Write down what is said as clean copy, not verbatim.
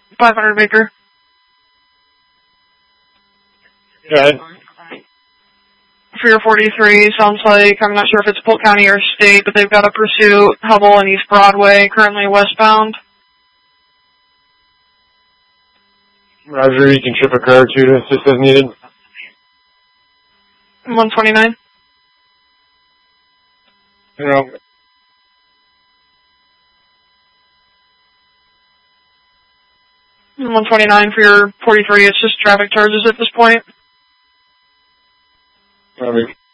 500 Baker. Go ahead. For your 43, sounds like, I'm not sure if it's Polk County or state, but they've got a pursuit, Hubble and East Broadway, currently westbound. Roger, you can trip a car or two to assist as needed. 129. No. 129 for your 43, it's just traffic charges at this point. Roger.